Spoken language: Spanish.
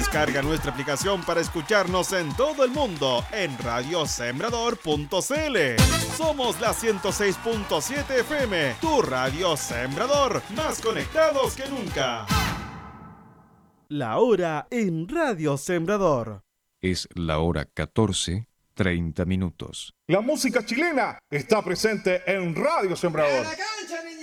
Descarga nuestra aplicación para escucharnos en todo el mundo en radiosembrador.cl. Somos la 106.7 FM, tu radio Sembrador, más conectados que nunca. La hora en Radio Sembrador. Es la hora 14:30. La música chilena está presente en Radio Sembrador.